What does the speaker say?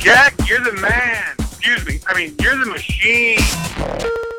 Jack, you're the man. Excuse me. I mean, you're the machine.